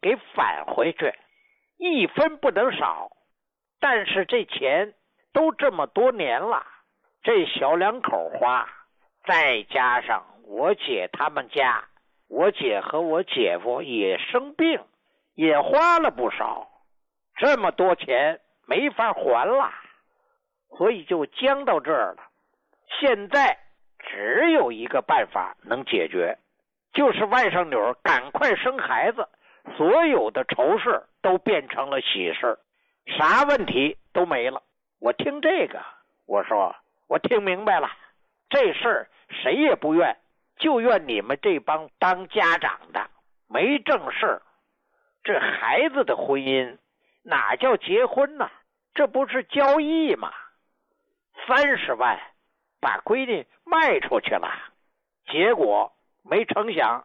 给返回去，1分不能少。但是这钱都这么多年了，这小两口花，再加上我姐他们家，我姐和我姐夫也生病，也花了不少，这么多钱没法还了，所以就僵到这儿了。现在只有一个办法能解决，就是外甥女赶快生孩子，所有的愁事都变成了喜事，啥问题都没了。我听这个，我说我听明白了，这事儿谁也不愿，就怨你们这帮当家长的没正事。这孩子的婚姻哪叫结婚呢？这不是交易吗？30万把闺女卖出去了，结果没成想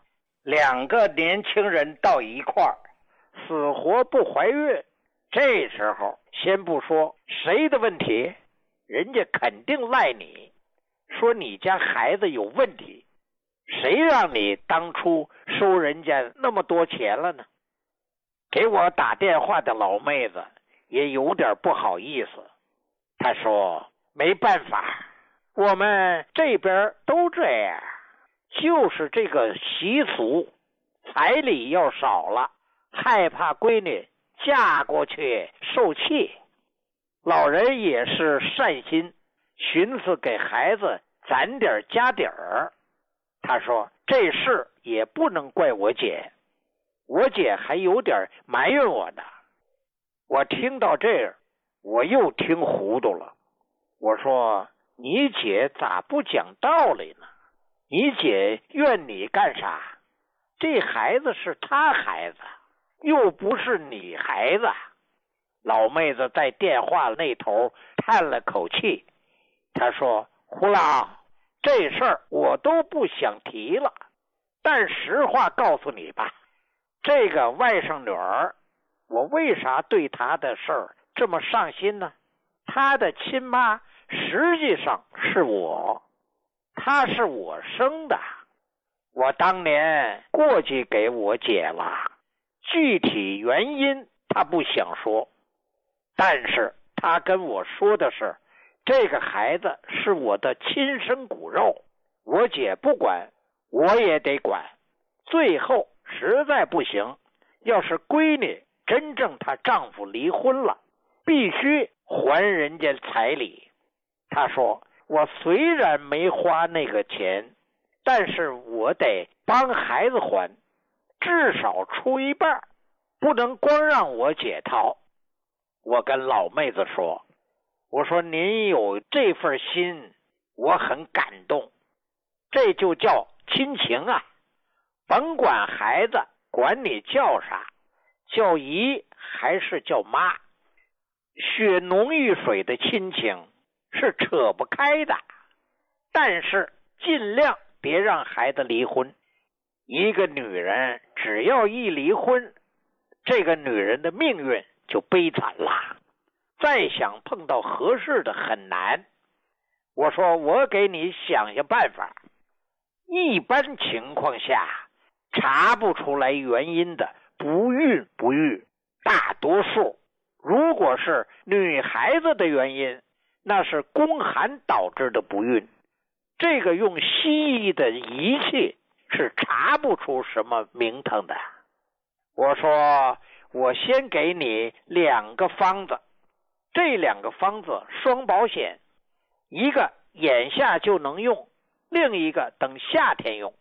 2个年轻人到一块儿，死活不怀孕。这时候先不说谁的问题，人家肯定赖你，说你家孩子有问题，谁让你当初收人家那么多钱了呢？给我打电话的老妹子也有点不好意思，她说没办法，我们这边都这样，就是这个习俗，彩礼要少了，害怕闺女嫁过去受气。老人也是善心，寻思给孩子攒点家底儿。他说这事也不能怪我姐，我姐还有点埋怨我呢。我听到这儿，我又听糊涂了。我说你姐咋不讲道理呢？你姐怨你干啥？这孩子是她孩子，又不是你孩子。老妹子在电话那头叹了口气，她说胡老，这事儿我都不想提了，但实话告诉你吧，这个外甥女儿，我为啥对她的事儿这么上心呢？她的亲妈实际上是我，她是我生的，我当年过继给我姐了，具体原因她不想说，但是她跟我说的是，这个孩子是我的亲生骨肉，我姐不管，我也得管。最后实在不行，要是闺女真正她丈夫离婚了，必须还人家彩礼。她说我虽然没花那个钱，但是我得帮孩子还，至少出一半，不能光让我姐掏。我跟老妹子说，我说您有这份心，我很感动，这就叫亲情啊！甭管孩子管你叫啥，叫姨还是叫妈，血浓于水的亲情是扯不开的，但是尽量别让孩子离婚。一个女人只要一离婚，这个女人的命运就悲惨了，再想碰到合适的很难。我说我给你想想办法，一般情况下查不出来原因的不孕不育，大多数如果是女孩子的原因，那是宫寒导致的不孕，这个用西医的仪器是查不出什么名堂的。我说我先给你2个方子，这2个方子双保险，一个眼下就能用，另一个等夏天用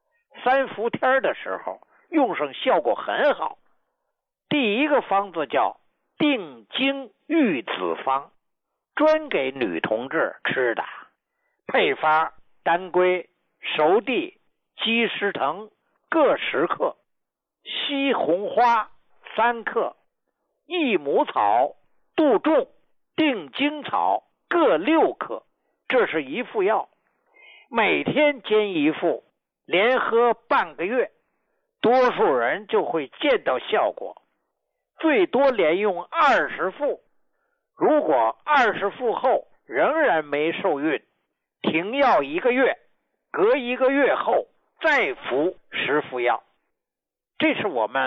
，3伏天的时候用上效果很好。第一个方子叫定经玉子方，专给女同志吃的，配方当归、熟地、鸡丝藤各10克，西红花3克，益母草、杜仲、定经草各6克，这是一副药，每天煎一副，连喝半个月，多数人就会见到效果。最多连用20副，如果20副后仍然没受孕，停药1个月，隔1个月后再服10副药。这是我们